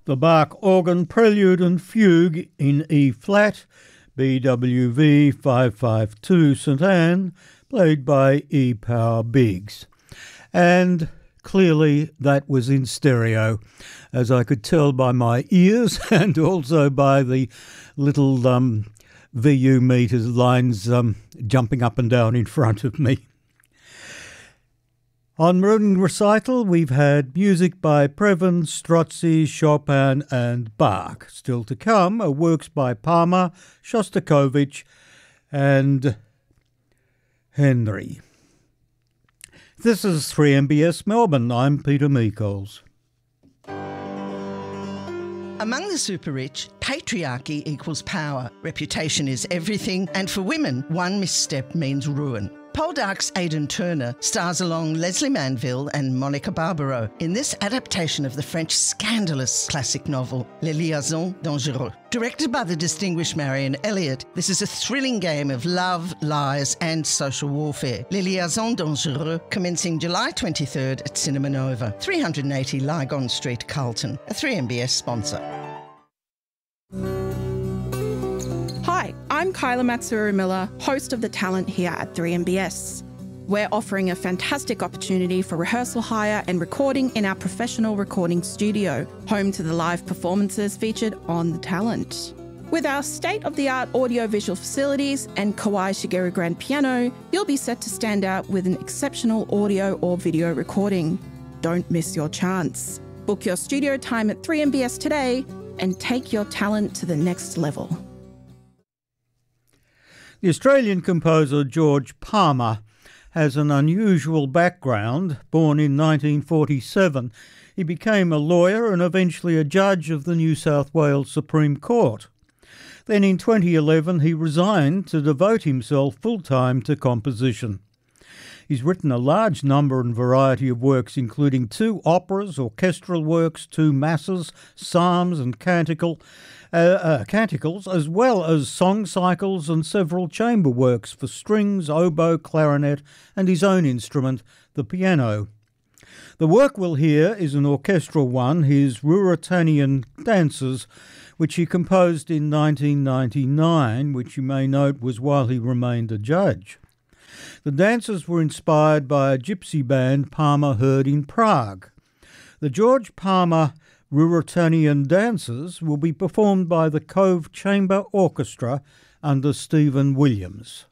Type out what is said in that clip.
The Bach Organ Prelude and Fugue in E-flat, BWV 552 St Anne, played by E. Power Biggs. And clearly that was in stereo, as I could tell by my ears and also by the little VU meters lines jumping up and down in front of me. On Morning Recital, we've had music by Previn, Strozzi, Chopin and Bach. Still to come are works by Palmer, Shostakovich and Henry. This is 3MBS Melbourne. I'm Peter Meikles. Among the super rich, patriarchy equals power. Reputation is everything, and for women, one misstep means ruin. Poldark's Aidan Turner stars along Leslie Manville and Monica Barbaro in this adaptation of the French scandalous classic novel, Les Liaisons Dangereuses. Directed by the distinguished Marion Elliott, this is a thrilling game of love, lies and social warfare. Les Liaisons Dangereuses, commencing July 23rd at Cinema Nova, 380 Lygon Street, Carlton, a 3MBS sponsor. Hi, I'm Kyla Matsuru-Miller, host of The Talent here at 3MBS. We're offering a fantastic opportunity for rehearsal hire and recording in our professional recording studio, home to the live performances featured on The Talent. With our state-of-the-art audio-visual facilities and Kawai Shigeru grand piano, you'll be set to stand out with an exceptional audio or video recording. Don't miss your chance. Book your studio time at 3MBS today and take your talent to the next level. The Australian composer George Palmer has an unusual background. Born in 1947, he became a lawyer and eventually a judge of the New South Wales Supreme Court. Then in 2011 he resigned to devote himself full-time to composition. He's written a large number and variety of works, including 2 operas, orchestral works, 2 masses, psalms and canticles, as well as song cycles and several chamber works for strings, oboe, clarinet and his own instrument, the piano. The work we'll hear is an orchestral one, his Ruritanian Dances, which he composed in 1999, which you may note was while he remained a judge. The dances were inspired by a gypsy band Palmer heard in Prague. The George Palmer Ruritanian Dances will be performed by the Cove Chamber Orchestra under Stephen Williams.